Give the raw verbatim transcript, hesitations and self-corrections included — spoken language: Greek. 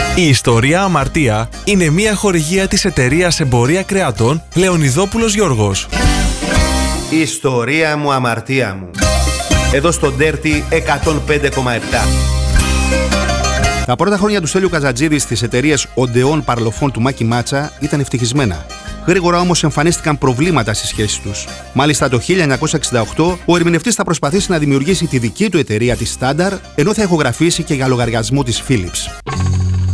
Η ιστορία Αμαρτία είναι μια χορηγία της εταιρείας Εμπορία Κρεατών Λεωνιδόπουλος Γιώργος. Η ιστορία μου, αμαρτία μου. Εδώ στο Dirty εκατόν πέντε κόμμα επτά. Τα πρώτα χρόνια του Στέλιου Καζατζίδη στις εταιρείες Οντεών Παρλοφών του Μάκη Μάτσα ήταν ευτυχισμένα. Γρήγορα όμως εμφανίστηκαν προβλήματα στις σχέσεις τους. Μάλιστα το χίλια εννιακόσια εξήντα οκτώ ο ερμηνευτής θα προσπαθήσει να δημιουργήσει τη δική του εταιρεία, τη Standard, ενώ θα ηχογραφήσει και για λογαριασμό της Philips.